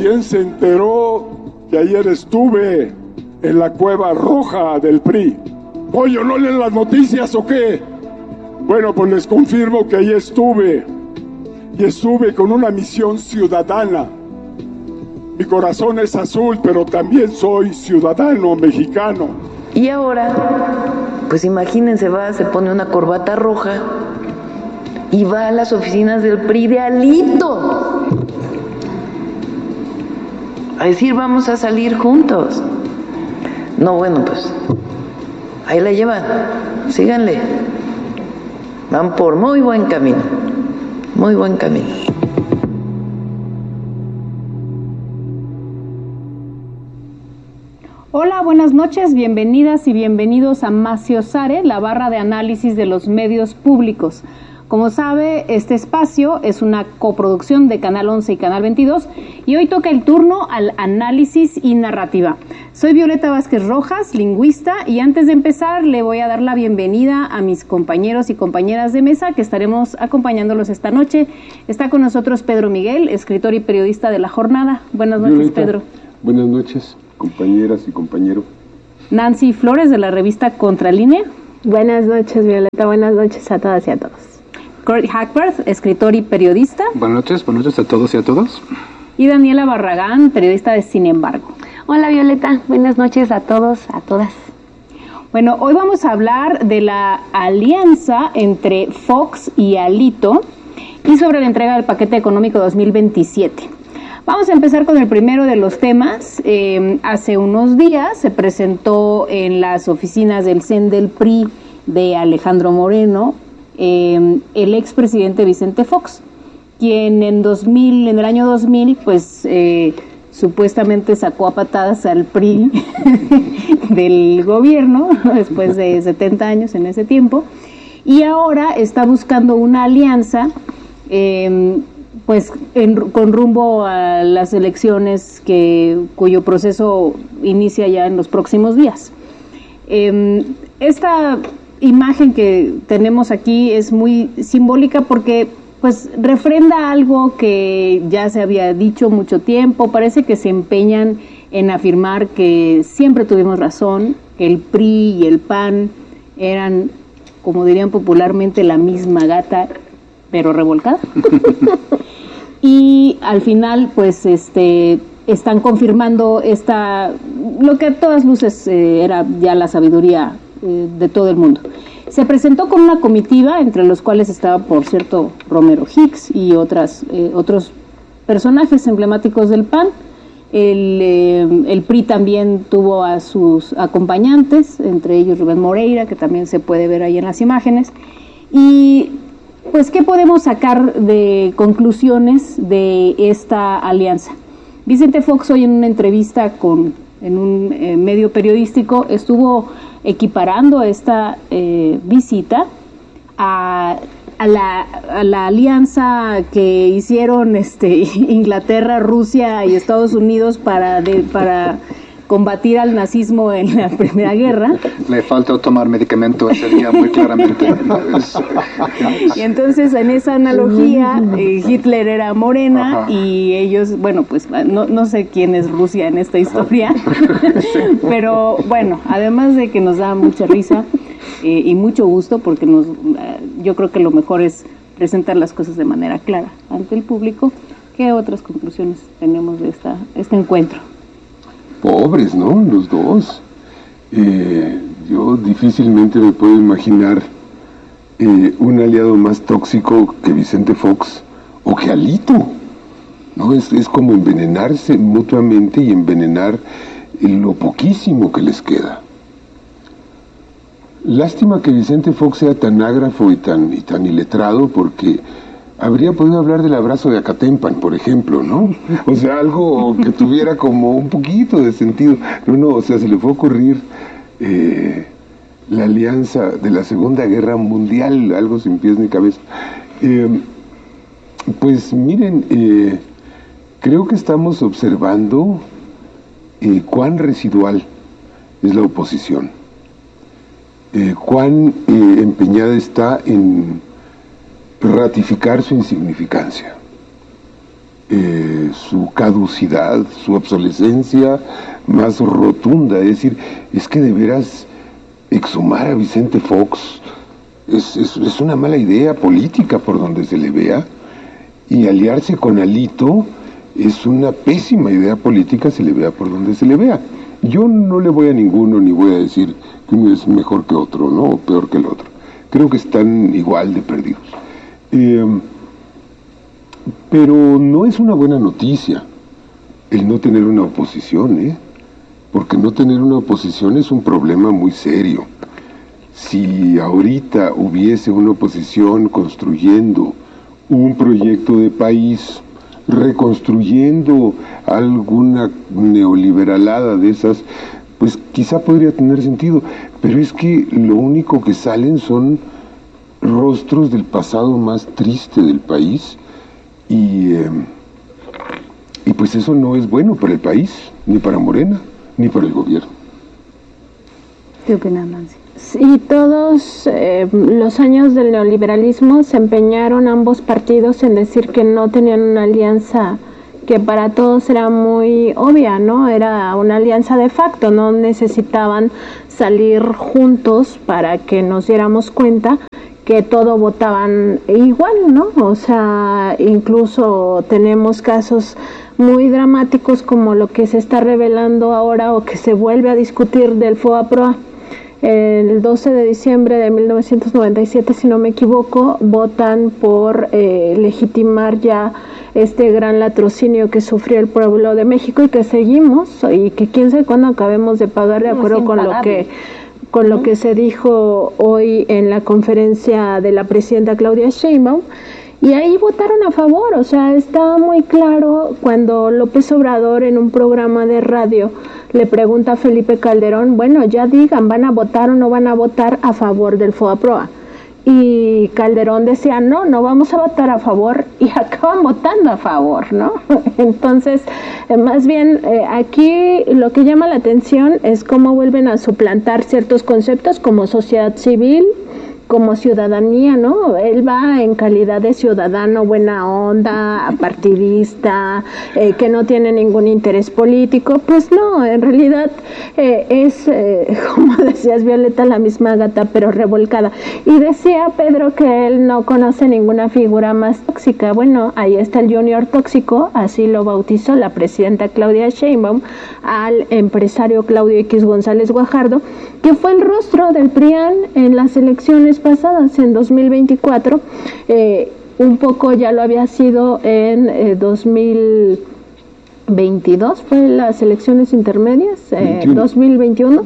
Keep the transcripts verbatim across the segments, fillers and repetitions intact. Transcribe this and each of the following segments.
¿Quién se enteró que ayer estuve en la Cueva Roja del P R I? Oye, ¿no leen las noticias o qué? Bueno, pues les confirmo que ahí estuve. Y estuve con una misión ciudadana. Mi corazón es azul, pero también soy ciudadano mexicano. Y ahora, pues imagínense, va, se pone una corbata roja y va a las oficinas del P R I de Alito a decir, vamos a salir juntos. No, bueno, pues ahí la llevan, síganle. Van por muy buen camino, muy buen camino. Hola, buenas noches, bienvenidas y bienvenidos a Maciosare, la barra de análisis de los medios públicos. Como sabe, este espacio es una coproducción de Canal once y Canal veintidós y hoy toca el turno al análisis y narrativa. Soy Violeta Vázquez Rojas, lingüista, y antes de empezar le voy a dar la bienvenida a mis compañeros y compañeras de mesa que estaremos acompañándolos esta noche. Está con nosotros Pedro Miguel, escritor y periodista de La Jornada. Buenas noches, Violeta. Pedro. Buenas noches, compañeras y compañeros. Nancy Flores, de la revista Contralínea. Buenas noches, Violeta. Buenas noches a todas y a todos. Kurt Hackworth, escritor y periodista. Buenas noches, buenas noches a todos y a todas. Y Daniela Barragán, periodista de Sin embargo. Hola, Violeta. Buenas noches a todos, a todas. Bueno, hoy vamos a hablar de la alianza entre Fox y Alito y sobre la entrega del paquete económico dos mil veintisiete. Vamos a empezar con el primero de los temas. Eh, hace unos días se presentó en las oficinas del C E N del P R I de Alejandro Moreno eh, el expresidente Vicente Fox, quien en dos mil, en el año dos mil, pues eh, supuestamente sacó a patadas al P R I del gobierno, después de setenta años en ese tiempo, y ahora está buscando una alianza eh, pues en, con rumbo a las elecciones que cuyo proceso inicia ya en los próximos días. Eh, esta imagen que tenemos aquí es muy simbólica porque pues refrenda algo que ya se había dicho mucho tiempo. Parece que se empeñan en afirmar que siempre tuvimos razón, que el P R I y el P A N eran, como dirían popularmente, la misma gata, pero revolcada. Y al final, pues, este, están confirmando esta, lo que a todas luces eh, era ya la sabiduría eh, de todo el mundo. Se presentó con una comitiva, entre los cuales estaba, por cierto, Romero Hicks y otras, eh, otros personajes emblemáticos del P A N. El, eh, el P R I también tuvo a sus acompañantes, entre ellos Rubén Moreira, que también se puede ver ahí en las imágenes. Y pues, ¿qué podemos sacar de conclusiones de esta alianza? Vicente Fox, hoy en una entrevista con, en un eh, medio periodístico, estuvo equiparando esta eh, visita a, a, la, a la alianza que hicieron este, Inglaterra, Rusia y Estados Unidos para, de, para combatir al nazismo en la Primera Guerra. Le faltó tomar medicamento ese día muy claramente. Y entonces, en esa analogía, eh, Hitler era Morena. Ajá. Y ellos, bueno, pues no, no sé quién es Rusia en esta historia, pero bueno, además de que nos da mucha risa eh, y mucho gusto, porque nos, eh, yo creo que lo mejor es presentar las cosas de manera clara ante el público. ¿Qué otras conclusiones tenemos de esta, este encuentro? Pobres, ¿no? Los dos. Eh, yo difícilmente me puedo imaginar eh, un aliado más tóxico que Vicente Fox o que Alito, ¿no? Es, es como envenenarse mutuamente y envenenar lo poquísimo que les queda. Lástima que Vicente Fox sea tan ágrafo y tan, y tan iletrado, porque habría podido hablar del abrazo de Acatempan, por ejemplo, ¿no? O sea, algo que tuviera como un poquito de sentido. No, no, o sea, se le fue a ocurrir eh, la alianza de la Segunda Guerra Mundial, algo sin pies ni cabeza. Eh, pues miren, eh, creo que estamos observando eh, cuán residual es la oposición, eh, cuán eh, empeñada está en ratificar su insignificancia. eh, su caducidad, su obsolescencia más rotunda. Es decir, es que de veras exhumar a Vicente Fox es, es, es una mala idea política por donde se le vea, y aliarse con Alito es una pésima idea política se le vea por donde se le vea. Yo no le voy a ninguno ni voy a decir que uno es mejor que otro, ¿no? O peor que el otro. Creo que están igual de perdidos. Eh, pero no es una buena noticia el no tener una oposición, ¿eh? Porque no tener una oposición es un problema muy serio. Si ahorita hubiese una oposición construyendo un proyecto de país, reconstruyendo alguna neoliberalada de esas, pues quizá podría tener sentido, pero es que lo único que salen son rostros del pasado más triste del país, y, eh, y pues eso no es bueno para el país, ni para Morena, ni para el gobierno. ¿Qué opinas, Nancy? Sí, todos eh, los años del neoliberalismo se empeñaron ambos partidos en decir que no tenían una alianza que para todos era muy obvia, ¿no? Era una alianza de facto, no necesitaban salir juntos para que nos diéramos cuenta que todo votaban igual, ¿no? O sea, incluso tenemos casos muy dramáticos como lo que se está revelando ahora o que se vuelve a discutir del FOBAPROA. El doce de diciembre de mil novecientos noventa y siete, si no me equivoco, votan por eh, legitimar ya este gran latrocinio que sufrió el pueblo de México y que seguimos, y que quién sabe cuándo acabemos de pagar, de acuerdo con lo que con lo que se dijo hoy en la conferencia de la presidenta Claudia Sheinbaum. Y ahí votaron a favor, o sea, está muy claro cuando López Obrador en un programa de radio le pregunta a Felipe Calderón, bueno, ya digan, ¿van a votar o no van a votar a favor del FOBAPROA? Y Calderón decía, no, no vamos a votar a favor, y acaban votando a favor, ¿no? Entonces, eh, más bien, eh, aquí lo que llama la atención es cómo vuelven a suplantar ciertos conceptos como sociedad civil, como ciudadanía, ¿no? Él va en calidad de ciudadano buena onda, apartidista, eh, que no tiene ningún interés político. Pues no, en realidad eh, es, eh, como decías, Violeta, la misma gata pero revolcada. Y decía Pedro que él no conoce ninguna figura más tóxica. Bueno, ahí está el junior tóxico, así lo bautizó la presidenta Claudia Sheinbaum al empresario Claudio X González Guajardo, que fue el rostro del P R I A N en las elecciones pasadas, en dos mil veinticuatro, eh, un poco ya lo había sido en eh, dos mil veintidós, fue las elecciones intermedias, eh, dos mil veintiuno,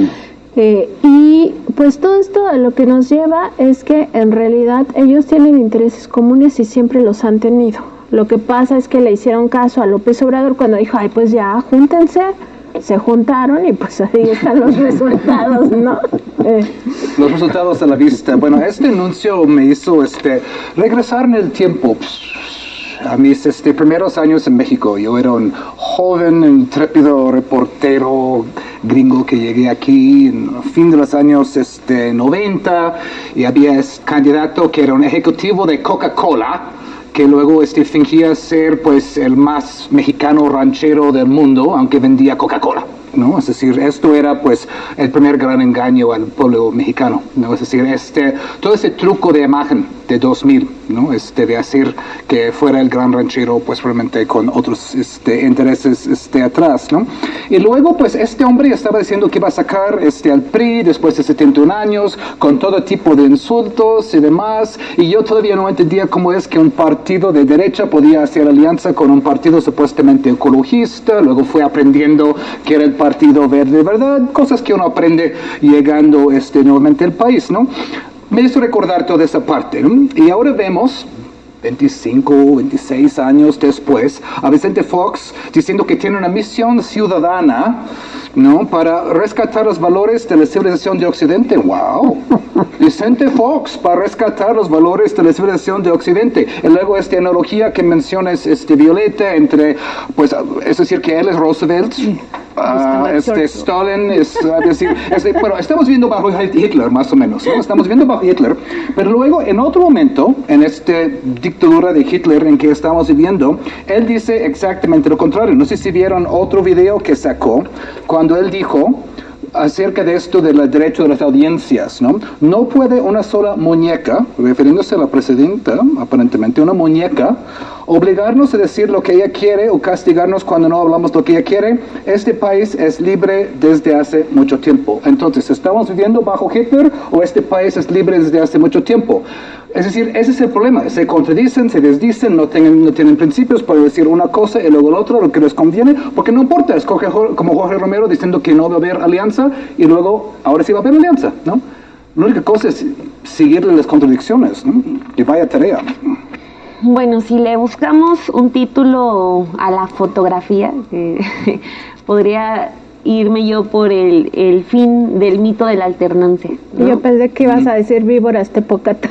eh, y pues todo esto a lo que nos lleva es que en realidad ellos tienen intereses comunes y siempre los han tenido. Lo que pasa es que le hicieron caso a López Obrador cuando dijo, ay, pues ya, júntense. Se juntaron y pues ahí están los resultados, ¿no? Eh. Los resultados a la vista. Bueno, este anuncio me hizo este regresar en el tiempo. A mis este, primeros años en México. Yo era un joven, intrépido reportero gringo que llegué aquí en el fin de los años este, noventa, y había este candidato que era un ejecutivo de Coca-Cola, que luego este, fingía ser pues el más mexicano ranchero del mundo, aunque vendía Coca-Cola, ¿no? Es decir, esto era pues el primer gran engaño al pueblo mexicano, ¿no? Es decir, este, todo ese truco de imagen de dos mil, ¿no? Este, de hacer que fuera el gran ranchero, pues realmente con otros este, intereses este, atrás, ¿no? Y luego, pues, este hombre estaba diciendo que iba a sacar este, al P R I después de setenta y un años, con todo tipo de insultos y demás, y yo todavía no entendía cómo es que un partido de derecha podía hacer alianza con un partido supuestamente ecologista. Luego fue aprendiendo que era el Partido Verde, ¿verdad? Cosas que uno aprende llegando este, nuevamente al país, ¿no? Me hizo recordar toda esa parte, ¿no? Y ahora vemos, veinticinco, veintiséis años después, a Vicente Fox diciendo que tiene una misión ciudadana, ¿no? Para rescatar los valores de la civilización de Occidente. ¡Wow! Vicente Fox para rescatar los valores de la civilización de Occidente. Y luego esta analogía que mencionas, este, Violeta, entre, pues, es decir, que él es Roosevelt, Uh, este Stalin es, es decir, este, bueno, estamos viendo bajo Hitler, más o menos, ¿no? Estamos viendo bajo Hitler, pero luego en otro momento, en esta dictadura de Hitler en que estamos viviendo, él dice exactamente lo contrario. No sé si vieron otro video que sacó, cuando él dijo acerca de esto del derecho de las audiencias, ¿no? No puede una sola muñeca, refiriéndose a la presidenta, aparentemente una muñeca, obligarnos a decir lo que ella quiere o castigarnos cuando no hablamos lo que ella quiere. Este país es libre desde hace mucho tiempo. Entonces, ¿estamos viviendo bajo Hitler o este país es libre desde hace mucho tiempo? Es decir, ese es el problema. Se contradicen, se desdicen, no tienen, no tienen principios para decir una cosa y luego la otra, lo que les conviene, porque no importa. Es Jorge, como Jorge Romero diciendo que no va a haber alianza y luego ahora sí va a haber alianza, ¿no? La única cosa es seguirle las contradicciones, ¿no? Y vaya tarea. Bueno, si le buscamos un título a la fotografía, eh, podría irme yo por el, el fin del mito de la alternancia, ¿no? Yo pensé que ibas a decir víboras tepocatas.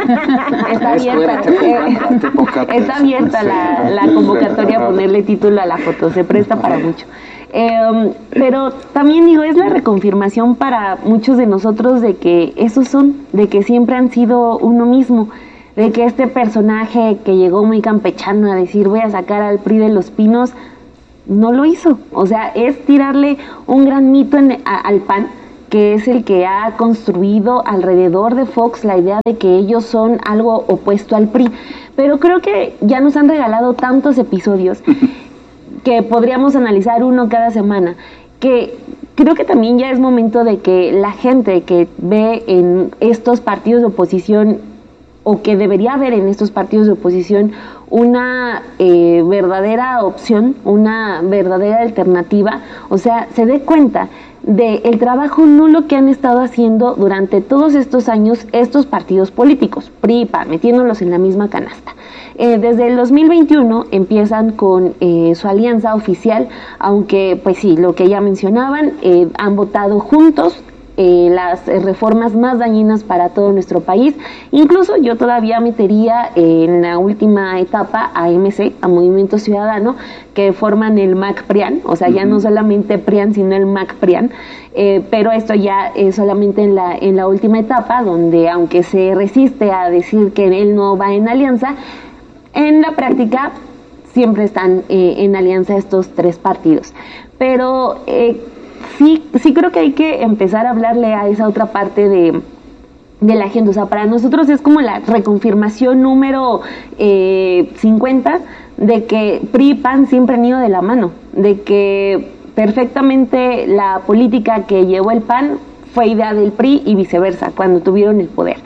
Está abierta, eh, está abierta la, la convocatoria a ponerle título a la foto, se presta para mucho. Eh, pero también digo, es la reconfirmación para muchos de nosotros de que esos son, de que siempre han sido uno mismo, de que este personaje que llegó muy campechano a decir voy a sacar al P R I de los pinos, no lo hizo. O sea, es tirarle un gran mito en, a, al P A N, que es el que ha construido alrededor de Fox la idea de que ellos son algo opuesto al P R I. Pero creo que ya nos han regalado tantos episodios que podríamos analizar uno cada semana, que creo que también ya es momento de que la gente que ve en estos partidos de oposición, o que debería haber en estos partidos de oposición, una eh, verdadera opción, una verdadera alternativa, o sea, se dé cuenta del trabajo nulo que han estado haciendo durante todos estos años estos partidos políticos, P R I, P A N, metiéndolos en la misma canasta. Eh, desde el dos mil veintiuno empiezan con eh, su alianza oficial, aunque pues sí, lo que ya mencionaban, eh, han votado juntos Eh, las eh, reformas más dañinas para todo nuestro país. Incluso yo todavía metería eh, en la última etapa a M C, a Movimiento Ciudadano, que forman el M A C P R I A N, o sea, uh-huh. ya no solamente P R I A N, sino el M A C P R I A N, eh, pero esto ya es solamente en la, en la última etapa, donde aunque se resiste a decir que él no va en alianza, en la práctica siempre están eh, en alianza estos tres partidos. Pero eh, Sí, sí creo que hay que empezar a hablarle a esa otra parte de, de la agenda. O sea, para nosotros es como la reconfirmación número eh, cincuenta de que P R I y P A N siempre han ido de la mano, de que perfectamente la política que llevó el P A N fue idea del P R I y viceversa, cuando tuvieron el poder.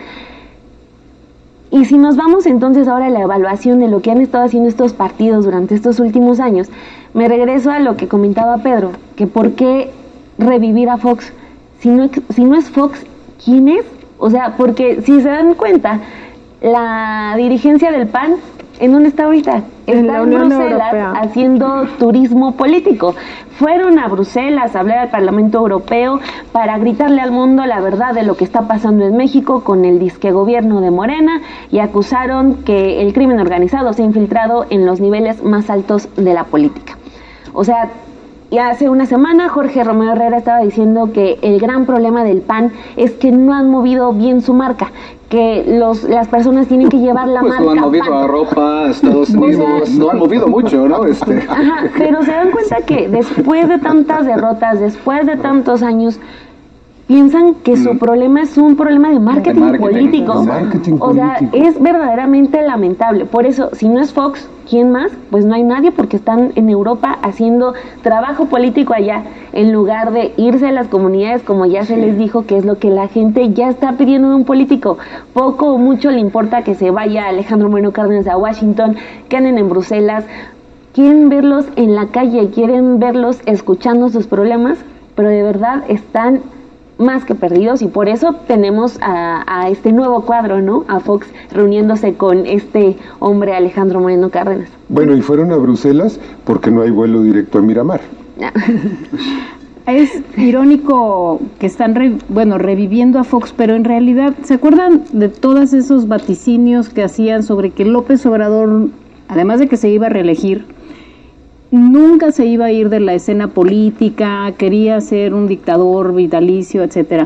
Y si nos vamos entonces ahora a la evaluación de lo que han estado haciendo estos partidos durante estos últimos años, me regreso a lo que comentaba Pedro, que por qué revivir a Fox. Si no, si no es Fox, ¿quién es? O sea, porque si se dan cuenta, la dirigencia del P A N, ¿en dónde está ahorita? Está en, en Bruselas Europea, haciendo turismo político. Fueron a Bruselas a hablar al Parlamento Europeo para gritarle al mundo la verdad de lo que está pasando en México con el disque gobierno de Morena, y acusaron que el crimen organizado se ha infiltrado en los niveles más altos de la política. O sea, y hace una semana Jorge Romero Herrera estaba diciendo que el gran problema del P A N es que no han movido bien su marca, que los las personas tienen que llevar la pues marca. Pues no han movido P A N. a Europa, a Estados Unidos, o sea, no han movido mucho, ¿no? Este. Ajá, pero se dan cuenta que después de tantas derrotas, después de tantos años, piensan que su problema es un problema de marketing, de marketing político. Marketing o sea, político. Es verdaderamente lamentable. Por eso, si no es Fox, ¿quién más? Pues no hay nadie, porque están en Europa haciendo trabajo político allá, en lugar de irse a las comunidades, como ya se les dijo, que es lo que la gente ya está pidiendo de un político. Poco o mucho le importa que se vaya Alejandro Moreno Cárdenas a Washington, que anden en Bruselas. Quieren verlos en la calle, quieren verlos escuchando sus problemas, pero de verdad están más que perdidos, y por eso tenemos a, a este nuevo cuadro, ¿no? A Fox reuniéndose con este hombre Alejandro Moreno Cárdenas. Bueno, y fueron a Bruselas porque no hay vuelo directo a Miramar. Es irónico que están, re, bueno, reviviendo a Fox, pero en realidad, ¿se acuerdan de todos esos vaticinios que hacían sobre que López Obrador, además de que se iba a reelegir, nunca se iba a ir de la escena política, quería ser un dictador vitalicio, etcétera.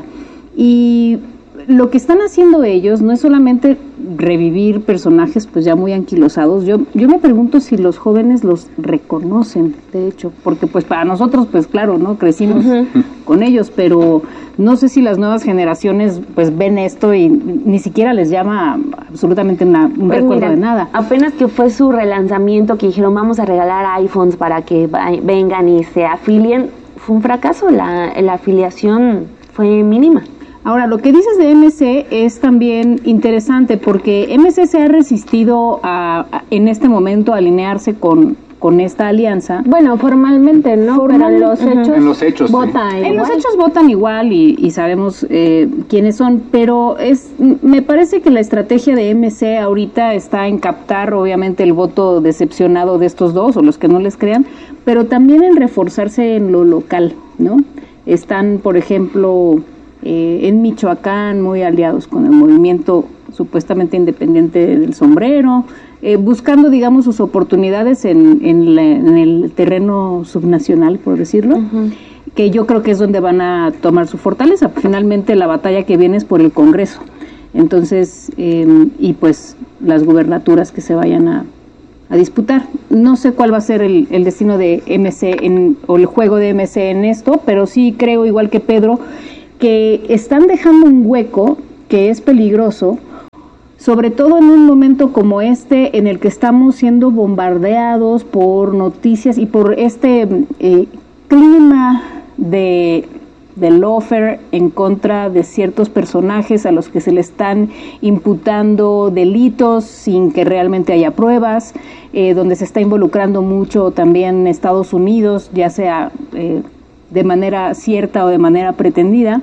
Y lo que están haciendo ellos no es solamente revivir personajes pues ya muy anquilosados. Yo, yo me pregunto si los jóvenes los reconocen, de hecho, porque pues para nosotros pues claro, ¿no? Crecimos uh-huh. con ellos, pero no sé si las nuevas generaciones pues ven esto y ni siquiera les llama absolutamente una, un pues recuerdo mira, de nada. Apenas que fue su relanzamiento, que dijeron vamos a regalar iPhones para que vengan y se afilien, fue un fracaso, la, la afiliación fue mínima. Ahora, lo que dices de M C es también interesante porque M C se ha resistido a, a en este momento a alinearse con, con esta alianza. Bueno, formalmente, ¿no? Formal, pero en los hechos, uh-huh. en los hechos votan sí. igual. En los hechos votan igual y, y sabemos eh, quiénes son, pero es me parece que la estrategia de M C ahorita está en captar obviamente el voto decepcionado de estos dos o los que no les crean, pero también en reforzarse en lo local, ¿no? Están, por ejemplo, Eh, en Michoacán, muy aliados con el movimiento supuestamente independiente del sombrero, eh, buscando, digamos, sus oportunidades en, en, la, en el terreno subnacional, por decirlo, uh-huh. que yo creo que es donde van a tomar su fortaleza. Finalmente la batalla que viene es por el Congreso, entonces, eh, y pues las gubernaturas que se vayan a, a disputar. No sé cuál va a ser el, el destino de M C en, o el juego de M C en esto, pero sí creo, igual que Pedro, que están dejando un hueco que es peligroso, sobre todo en un momento como este en el que estamos siendo bombardeados por noticias y por este eh, clima de, de lawfare en contra de ciertos personajes a los que se le están imputando delitos sin que realmente haya pruebas, eh, donde se está involucrando mucho también Estados Unidos, ya sea eh, de manera cierta o de manera pretendida,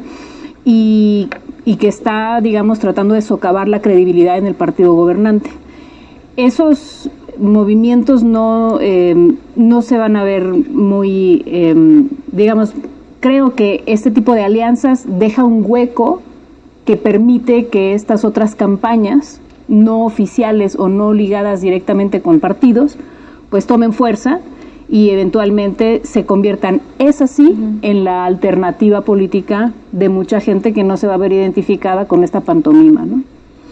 y, y que está, digamos, tratando de socavar la credibilidad en el partido gobernante. Esos movimientos no, eh, no se van a ver muy, eh, digamos, creo que este tipo de alianzas deja un hueco que permite que estas otras campañas no oficiales o no ligadas directamente con partidos, pues tomen fuerza y eventualmente se conviertan, es así, uh-huh. en la alternativa política de mucha gente que no se va a ver identificada con esta pantomima, ¿no?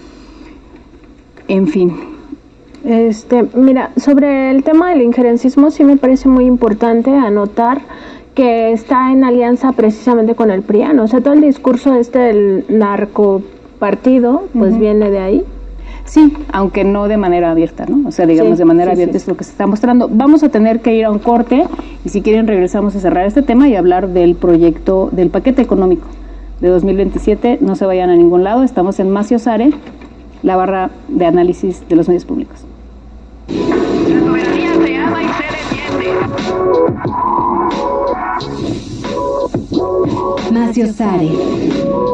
En fin. Este, mira, sobre el tema del injerencismo sí me parece muy importante anotar que está en alianza precisamente con el PRIAN, o sea, todo el discurso este del narcopartido, pues uh-huh. viene de ahí. Sí, aunque no de manera abierta, ¿no? O sea, digamos, sí, de manera sí, abierta sí. es lo que se está mostrando. Vamos a tener que ir a un corte y si quieren regresamos a cerrar este tema y hablar del proyecto, del paquete económico de dos mil veintisiete. No se vayan a ningún lado, estamos en Macio Sare, la barra de análisis de los medios públicos. La soberanía se ama y se defiende. Macio Sare.